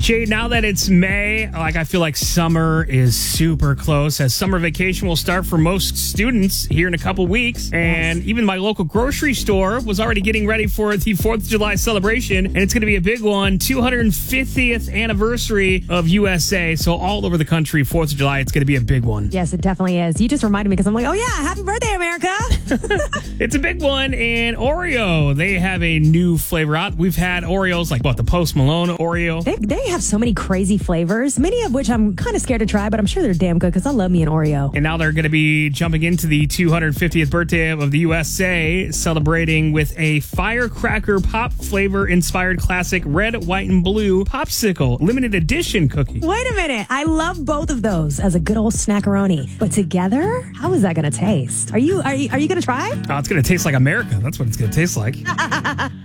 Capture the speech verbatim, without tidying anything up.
Jade, now that it's May, like I feel like summer is super close as summer vacation will start for most students here in a couple weeks. And even my local grocery store was already getting ready for the fourth of July celebration. And it's going to be a big one, two hundred fiftieth anniversary of U S A. So all over the country, fourth of July, it's going to be a big one. Yes, it definitely is. You just reminded me because I'm like, oh yeah, happy birthday, America. It's a big one. And Oreo, they have a new flavor out. We've had Oreos like what, the Post Malone Oreo. They, they have so many crazy flavors, many of which I'm kind of scared to try, but I'm sure they're damn good because I love me an Oreo. And now they're going to be jumping into the two hundred fiftieth birthday of the U S A, celebrating with a firecracker pop flavor inspired classic red, white, and blue popsicle limited edition cookie. Wait a minute. I love both of those as a good old snackaroni. But together, how is that going to taste? Are you, are you, are you going to try? Oh, it's going to taste like America. That's what it's going to taste like.